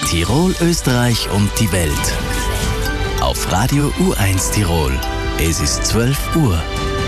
Tirol, Österreich und die Welt. Auf Radio U1 Tirol. Es ist 12 Uhr.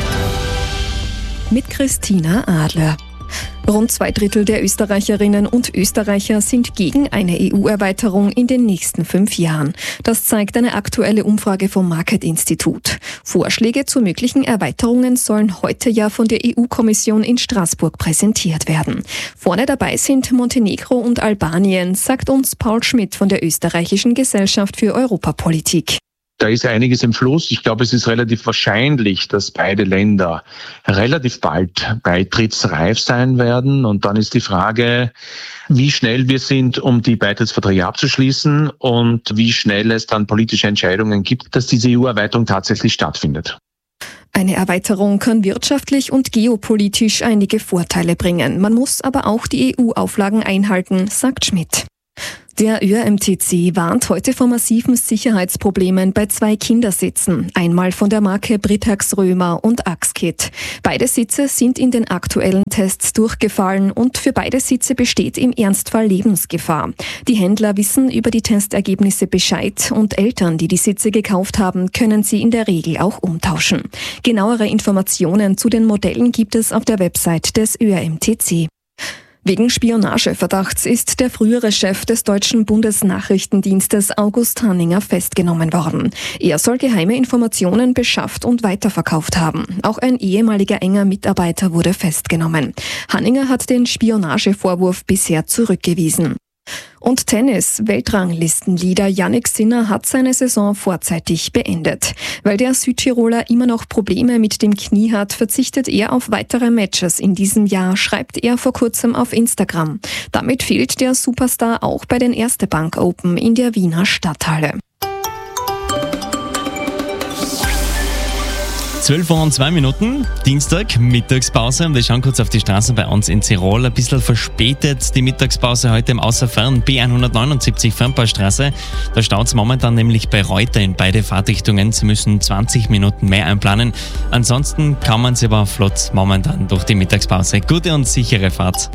Mit Christina Adler. Rund 2/3 der Österreicherinnen und Österreicher sind gegen eine EU-Erweiterung in den nächsten 5 Jahren. Das zeigt eine aktuelle Umfrage vom Market-Institut. Vorschläge zu möglichen Erweiterungen sollen heute ja von der EU-Kommission in Straßburg präsentiert werden. Vorne dabei sind Montenegro und Albanien, sagt uns Paul Schmidt von der Österreichischen Gesellschaft für Europapolitik. Da ist einiges im Fluss. Ich glaube, es ist relativ wahrscheinlich, dass beide Länder relativ bald beitrittsreif sein werden. Und dann ist die Frage, wie schnell wir sind, um die Beitrittsverträge abzuschließen und wie schnell es dann politische Entscheidungen gibt, dass diese EU-Erweiterung tatsächlich stattfindet. Eine Erweiterung kann wirtschaftlich und geopolitisch einige Vorteile bringen. Man muss aber auch die EU-Auflagen einhalten, sagt Schmidt. Der ÖMTC warnt heute vor massiven Sicherheitsproblemen bei 2 Kindersitzen. Einmal von der Marke Britax Römer und Axkit. Beide Sitze sind in den aktuellen Tests durchgefallen und für beide Sitze besteht im Ernstfall Lebensgefahr. Die Händler wissen über die Testergebnisse Bescheid und Eltern, die die Sitze gekauft haben, können sie in der Regel auch umtauschen. Genauere Informationen zu den Modellen gibt es auf der Website des ÖMTC. Wegen Spionageverdachts ist der frühere Chef des deutschen Bundesnachrichtendienstes August Hanninger festgenommen worden. Er soll geheime Informationen beschafft und weiterverkauft haben. Auch ein ehemaliger enger Mitarbeiter wurde festgenommen. Hanninger hat den Spionagevorwurf bisher zurückgewiesen. Und Tennis. Weltranglistenleader Jannik Sinner hat seine Saison vorzeitig beendet. Weil der Südtiroler immer noch Probleme mit dem Knie hat, verzichtet er auf weitere Matches in diesem Jahr, schreibt er vor kurzem auf Instagram. Damit fehlt der Superstar auch bei den Erste Bank Open in der Wiener Stadthalle. 12:02, Dienstag, Mittagspause. Und wir schauen kurz auf die Straßen bei uns in Tirol. Ein bisschen verspätet die Mittagspause heute im Außerfern B179 Fernpaarstraße. Da staut es momentan nämlich bei Reuter in beide Fahrtrichtungen. Sie müssen 20 Minuten mehr einplanen. Ansonsten kann man sie aber flott momentan durch die Mittagspause. Gute und sichere Fahrt.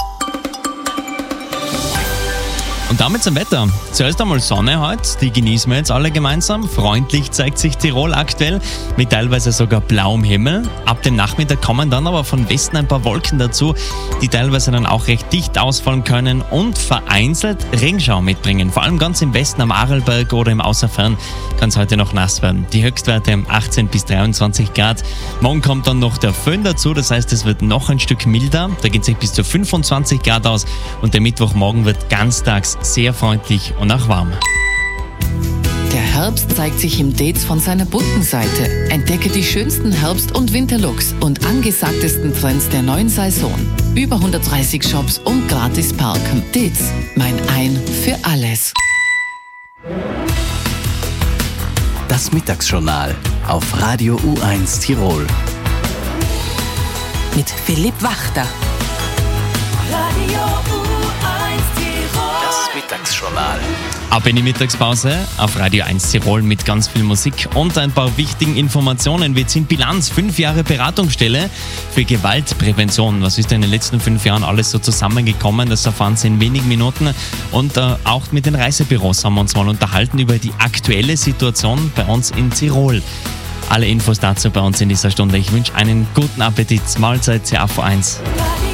Und damit zum Wetter. Zuerst einmal Sonne heute, die genießen wir jetzt alle gemeinsam. Freundlich zeigt sich Tirol aktuell, mit teilweise sogar blauem Himmel. Ab dem Nachmittag kommen dann aber von Westen ein paar Wolken dazu, die teilweise dann auch recht dicht ausfallen können und vereinzelt Regenschauer mitbringen. Vor allem ganz im Westen am Arlberg oder im Außerfern kann es heute noch nass werden. Die Höchstwerte 18 bis 23 Grad. Morgen kommt dann noch der Föhn dazu, das heißt, es wird noch ein Stück milder. Da geht es bis zu 25 Grad aus und der Mittwochmorgen wird ganztags sehr freundlich und auch warm. Der Herbst zeigt sich im Dates von seiner bunten Seite. Entdecke die schönsten Herbst- und Winterlooks und angesagtesten Trends der neuen Saison. Über 130 Shops und gratis parken. Dates, mein Ein für alles. Das Mittagsjournal auf Radio U1 Tirol. Mit Philipp Wachter. Radio U1 Tirol. Das Mittagsjournal. Ab in die Mittagspause auf Radio 1 Tirol mit ganz viel Musik und ein paar wichtigen Informationen. Wir ziehen Bilanz, 5 Jahre Beratungsstelle für Gewaltprävention. Was ist denn in den letzten 5 Jahren alles so zusammengekommen? Das erfahren Sie in wenigen Minuten. Und auch mit den Reisebüros haben wir uns mal unterhalten über die aktuelle Situation bei uns in Tirol. Alle Infos dazu bei uns in dieser Stunde. Ich wünsche einen guten Appetit. Mahlzeit, CAV1.